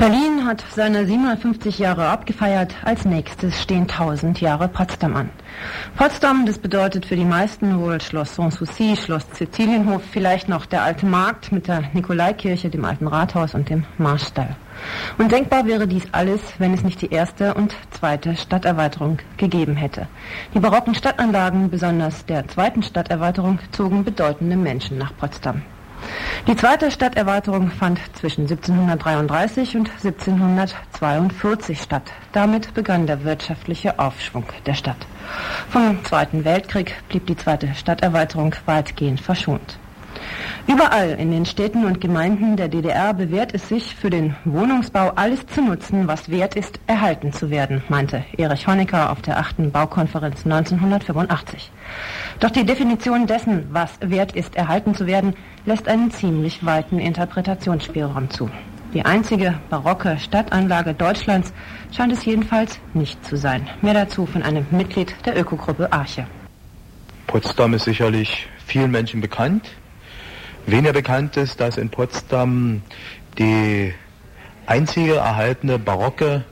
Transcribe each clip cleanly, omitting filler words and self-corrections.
Berlin hat seine 750 Jahre abgefeiert, als nächstes stehen 1000 Jahre Potsdam an. Potsdam, das bedeutet für die meisten wohl Schloss Sanssouci, Schloss Cäcilienhof, vielleicht noch der Alte Markt mit der Nikolaikirche, dem Alten Rathaus und dem Marstall. Und denkbar wäre dies alles, wenn es nicht die erste und zweite Stadterweiterung gegeben hätte. Die barocken Stadtanlagen, besonders der zweiten Stadterweiterung, zogen bedeutende Menschen nach Potsdam. Die zweite Stadterweiterung fand zwischen 1733 und 1742 statt. Damit begann der wirtschaftliche Aufschwung der Stadt. Vom Zweiten Weltkrieg blieb die zweite Stadterweiterung weitgehend verschont. Überall in den Städten und Gemeinden der DDR bewährt es sich, für den Wohnungsbau alles zu nutzen, was wert ist, erhalten zu werden, meinte Erich Honecker auf der 8. Baukonferenz 1985. Doch die Definition dessen, was wert ist, erhalten zu werden, lässt einen ziemlich weiten Interpretationsspielraum zu. Die einzige barocke Stadtanlage Deutschlands scheint es jedenfalls nicht zu sein. Mehr dazu von einem Mitglied der Ökogruppe Arche. Potsdam ist sicherlich vielen Menschen bekannt. Weniger bekannt ist, dass in Potsdam die einzige erhaltene barocke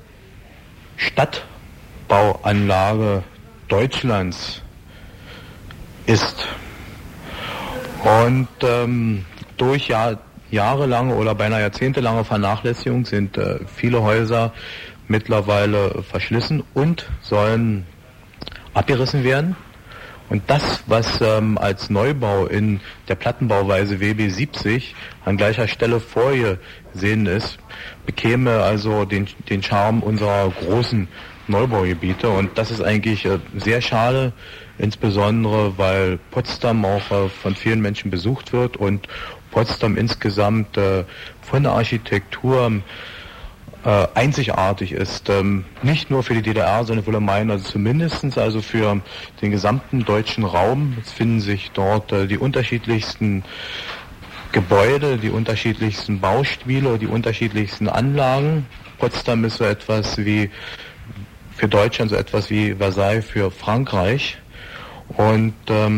Stadtbauanlage Deutschlands ist. Und durch jahrelange oder beinahe jahrzehntelange Vernachlässigung sind viele Häuser mittlerweile verschlissen und sollen abgerissen werden. Und das, was als Neubau in der Plattenbauweise WB 70 an gleicher Stelle vorgesehen ist, bekäme also den Charme unserer großen Neubaugebiete. Und das ist eigentlich sehr schade, insbesondere weil Potsdam auch von vielen Menschen besucht wird und Potsdam insgesamt von der Architektur einzigartig ist, nicht nur für die DDR, sondern würde meinen, also zumindestens also für den gesamten deutschen Raum. Es finden sich dort die unterschiedlichsten Gebäude, die unterschiedlichsten Baustile, die unterschiedlichsten Anlagen. Potsdam ist so etwas wie für Deutschland, so etwas wie Versailles für Frankreich. Und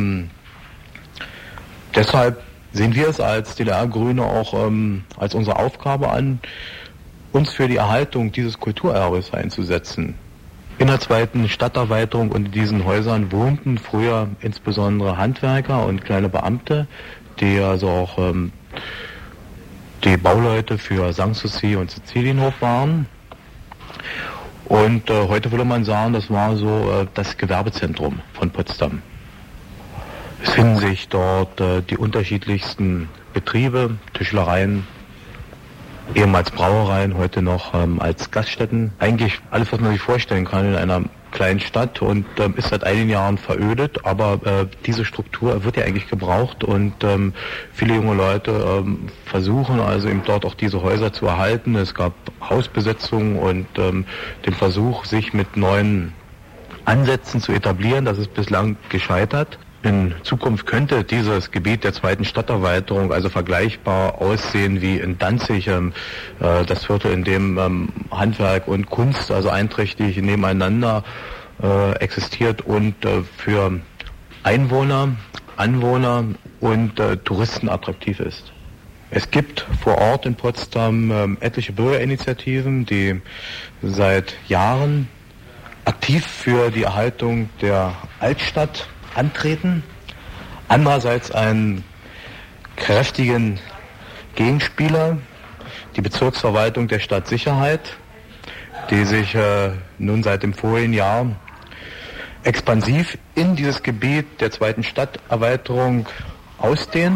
deshalb sehen wir es als DDR-Grüne auch als unsere Aufgabe an, uns für die Erhaltung dieses Kulturerbes einzusetzen. In der zweiten Stadterweiterung und in diesen Häusern wohnten früher insbesondere Handwerker und kleine Beamte, die also auch die Bauleute für Sanssouci und Cäcilienhof waren. Und heute würde man sagen, das war so das Gewerbezentrum von Potsdam. Es finden sich dort die unterschiedlichsten Betriebe, Tischlereien, ehemals Brauereien, heute noch als Gaststätten. Eigentlich alles, was man sich vorstellen kann in einer kleinen Stadt und ist seit einigen Jahren verödet, aber diese Struktur wird ja eigentlich gebraucht und viele junge Leute versuchen also eben dort auch diese Häuser zu erhalten. Es gab Hausbesetzungen und den Versuch, sich mit neuen Ansätzen zu etablieren. Das ist bislang gescheitert. In Zukunft könnte dieses Gebiet der zweiten Stadterweiterung also vergleichbar aussehen wie in Danzig, das Viertel, in dem Handwerk und Kunst also einträchtig nebeneinander existiert und für Einwohner, Anwohner und Touristen attraktiv ist. Es gibt vor Ort in Potsdam etliche Bürgerinitiativen, die seit Jahren aktiv für die Erhaltung der Altstadt antreten. Andererseits einen kräftigen Gegenspieler, die Bezirksverwaltung der Stadtsicherheit, die sich nun seit dem vorigen Jahr expansiv in dieses Gebiet der zweiten Stadterweiterung ausdehnt.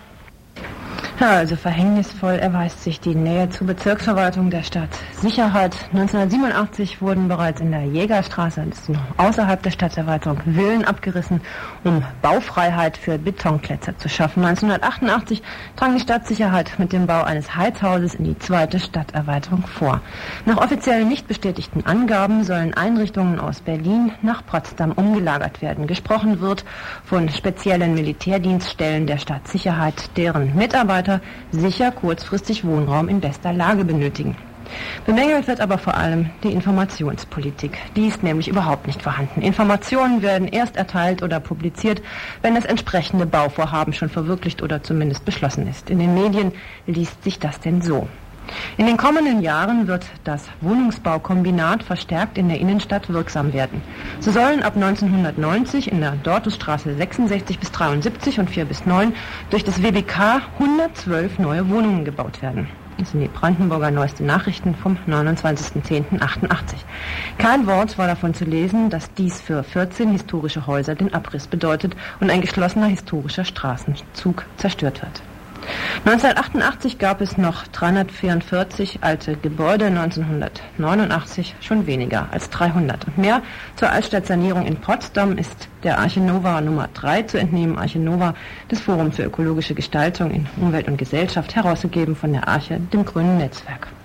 Ja, also verhängnisvoll erweist sich die Nähe zur Bezirksverwaltung der Stadt Sicherheit. 1987 wurden bereits in der Jägerstraße, das ist noch außerhalb der Stadterweiterung, Villen abgerissen, um Baufreiheit für Betonklötzer zu schaffen. 1988 drang die Stadtsicherheit mit dem Bau eines Heizhauses in die zweite Stadterweiterung vor. Nach offiziell nicht bestätigten Angaben sollen Einrichtungen aus Berlin nach Potsdam umgelagert werden. Gesprochen wird von speziellen Militärdienststellen der Stadtsicherheit, deren Mitarbeiter sicher kurzfristig Wohnraum in bester Lage benötigen. Bemängelt wird aber vor allem die Informationspolitik. Die ist nämlich überhaupt nicht vorhanden. Informationen werden erst erteilt oder publiziert, wenn das entsprechende Bauvorhaben schon verwirklicht oder zumindest beschlossen ist. In den Medien liest sich das denn so: In den kommenden Jahren wird das Wohnungsbaukombinat verstärkt in der Innenstadt wirksam werden. So sollen ab 1990 in der Dortusstraße 66 bis 73 und 4 bis 9 durch das WBK 112 neue Wohnungen gebaut werden. Das sind die Brandenburger Neueste Nachrichten vom 29.10.88. Kein Wort war davon zu lesen, dass dies für 14 historische Häuser den Abriss bedeutet und ein geschlossener historischer Straßenzug zerstört wird. 1988 gab es noch 344 alte Gebäude, 1989 schon weniger als 300. Und mehr zur Altstadtsanierung in Potsdam ist der Arche Nova Nummer 3 zu entnehmen. Arche Nova, das Forum für ökologische Gestaltung in Umwelt und Gesellschaft, herausgegeben von der Arche, dem Grünen Netzwerk.